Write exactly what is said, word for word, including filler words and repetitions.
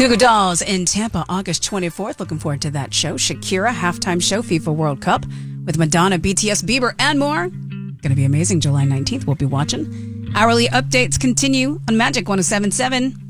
Goo Goo Dolls in Tampa, August twenty-fourth. Looking forward to that show. Shakira, halftime show, FIFA World Cup with Madonna, B T S, Bieber, and more. Going to be amazing. July nineteenth, we'll be watching. Hourly updates continue on Magic one oh seven point seven.